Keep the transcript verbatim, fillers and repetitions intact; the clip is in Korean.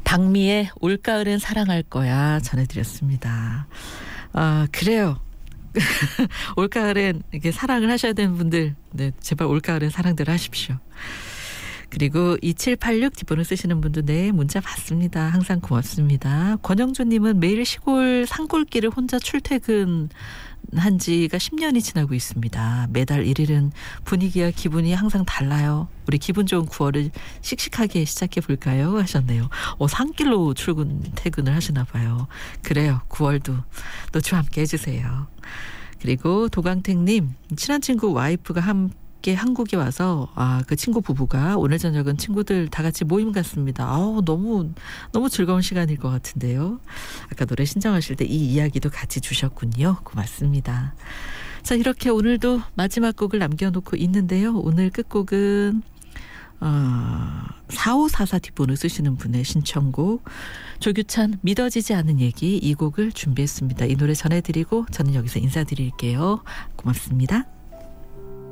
박미의 올가을엔 사랑할 거야 전해드렸습니다. 아, 그래요. 올가을엔 이렇게 사랑을 하셔야 되는 분들, 네, 제발 올가을엔 사랑들 하십시오. 그리고 이칠팔육 뒷번호 쓰시는 분도 네, 문자 받습니다. 항상 고맙습니다. 권영주님은 매일 시골 산골길을 혼자 출퇴근 한 지가 십 년이 지나고 있습니다. 매달 일 일은 분위기와 기분이 항상 달라요. 우리 기분 좋은 구월을 씩씩하게 시작해 볼까요? 하셨네요. 어, 산길로 출근 퇴근을 하시나 봐요. 그래요. 구월도 또 저와 함께 해주세요. 그리고 도강택님, 친한 친구 와이프가 함께 한국에 와서 아, 그 친구 부부가 오늘 저녁은 친구들 다 같이 모임 같습니다. 아우, 너무 너무 즐거운 시간일 것 같은데요. 아까 노래 신청하실 때 이 이야기도 같이 주셨군요. 고맙습니다. 자, 이렇게 오늘도 마지막 곡을 남겨놓고 있는데요. 오늘 끝곡은 어, 사오사사 뒷번호 쓰시는 분의 신청곡 조규찬 믿어지지 않는 얘기, 이 곡을 준비했습니다. 이 노래 전해드리고 저는 여기서 인사드릴게요. 고맙습니다.